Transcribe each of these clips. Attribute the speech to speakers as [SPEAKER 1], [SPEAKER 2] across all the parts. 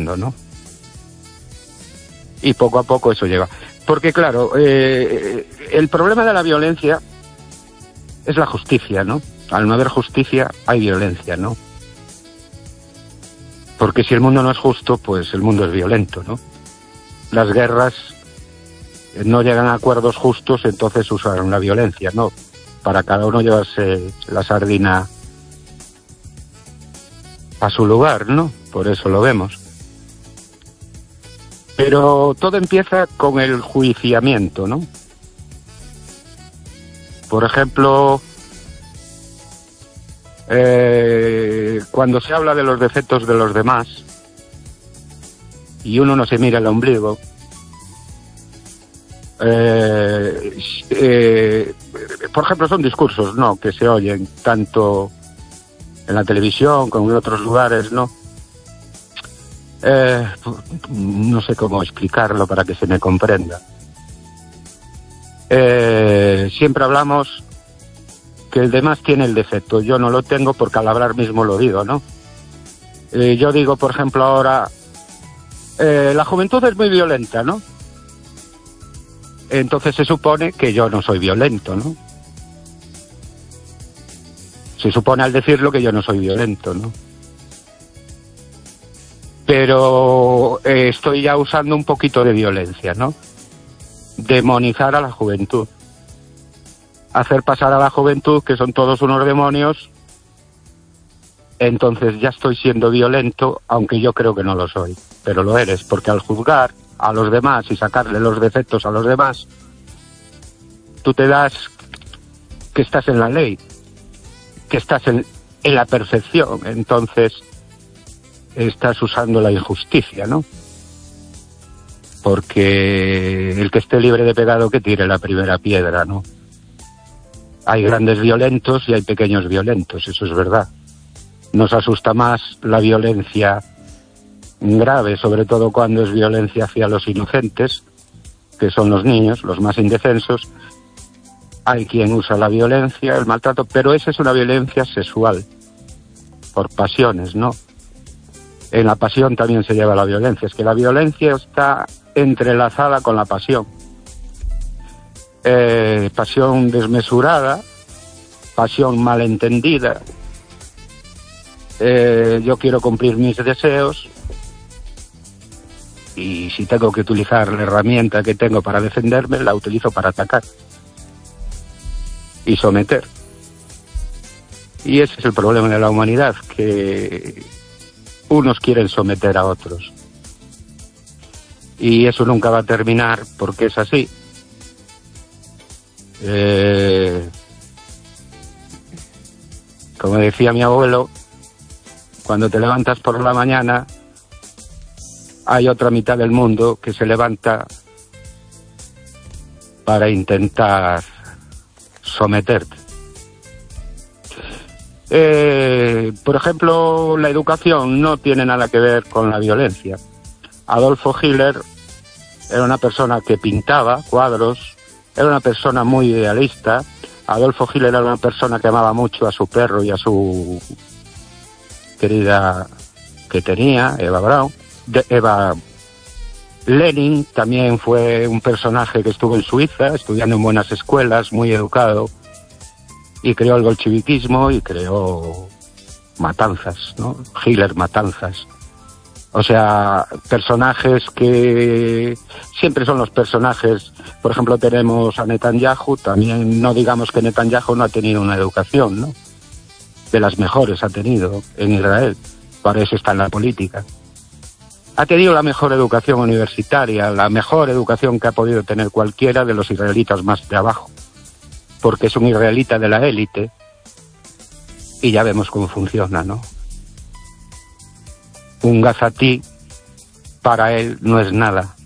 [SPEAKER 1] creciendo, ¿no? Y poco a poco eso llega. Porque claro, el problema de la violencia es la justicia, ¿no? Al no haber justicia hay violencia, ¿no? Porque si el mundo no es justo, pues el mundo es violento, ¿no? Las guerras no llegan a acuerdos justos, entonces usan la violencia, ¿no? Para cada uno llevarse la sardina a su lugar, ¿no? Por eso lo vemos. Pero todo empieza con el juiciamiento, ¿no? Por ejemplo, cuando se habla de los defectos de los demás y uno no se mira el ombligo, por ejemplo, son discursos, ¿no?, que se oyen tanto en la televisión como en otros lugares, ¿no? No sé cómo explicarlo para que se me comprenda. Siempre hablamos que el demás tiene el defecto. Yo no lo tengo porque al hablar mismo lo digo, ¿no? Yo digo, por ejemplo, ahora, la juventud es muy violenta, ¿no? Entonces se supone que yo no soy violento, ¿no? Se supone al decirlo que yo no soy violento, ¿no? Pero estoy ya usando un poquito de violencia, ¿no? Demonizar a la juventud. Hacer pasar a la juventud que son todos unos demonios. Entonces ya estoy siendo violento, aunque yo creo que no lo soy. Pero lo eres, porque al juzgar a los demás y sacarle los defectos a los demás, tú te das que estás en la ley, que estás en la perfección. Entonces estás usando la injusticia, ¿no? Porque el que esté libre de pecado que tire la primera piedra, ¿no? Hay grandes violentos y hay pequeños violentos, eso es verdad. Nos asusta más la violencia grave, sobre todo cuando es violencia hacia los inocentes, que son los niños, los más indefensos. Hay quien usa la violencia, el maltrato, pero esa es una violencia sexual, por pasiones, ¿no? En la pasión también se lleva la violencia. Es que la violencia está entrelazada con la pasión. Pasión desmesurada, pasión malentendida. Yo quiero cumplir mis deseos y si tengo que utilizar la herramienta que tengo para defenderme, la utilizo para atacar y someter. Y ese es el problema de la humanidad, que unos quieren someter a otros. Y eso nunca va a terminar porque es así. Como decía mi abuelo, cuando te levantas por la mañana, hay otra mitad del mundo que se levanta para intentar someterte. Por ejemplo, la educación no tiene nada que ver con la violencia. Adolfo Hitler era una persona que pintaba cuadros, era una persona muy idealista. Adolfo Hitler era una persona que amaba mucho a su perro y a su querida que tenía, Eva Braun. Eva Lenin también fue un personaje que estuvo en Suiza, estudiando en buenas escuelas, muy educado, y creó el bolcheviquismo y creó matanzas, ¿no? Hitler matanzas. O sea, personajes que siempre son los personajes. Por ejemplo, tenemos a Netanyahu, también no digamos que Netanyahu no ha tenido una educación, ¿no? De las mejores ha tenido en Israel, para eso está en la política. Ha tenido la mejor educación universitaria, la mejor educación que ha podido tener cualquiera de los israelitas más de abajo, porque es un israelita de la élite y ya vemos cómo funciona, ¿no? Un gazatí para él no es nada,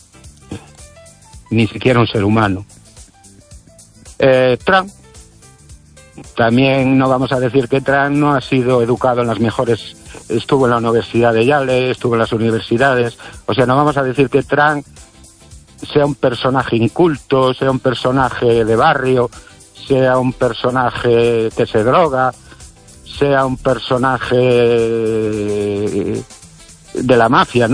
[SPEAKER 1] ni siquiera un ser humano. Trump, también no vamos a decir que Trump no ha sido educado en las mejores, estuvo en la Universidad de Yale, estuvo en las universidades, o sea, no vamos a decir que Trump sea un personaje inculto, sea un personaje de barrio, sea un personaje que se droga, sea un personaje de la mafia, ¿no?